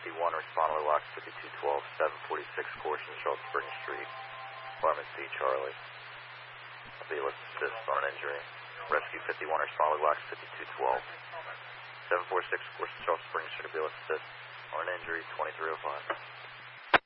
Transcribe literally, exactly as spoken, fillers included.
fifty-one, respond to Lock fifty-two twelve, seven forty-six Corson, Charlotte Springs Street. Apartment C, Charlie. Ambulance assist on an injury. Rescue fifty-one, respond to Lock fifty-two twelve. seven forty-six Corson, Charlotte Springs Street. Ambulance assist on an injury, twenty-three oh five.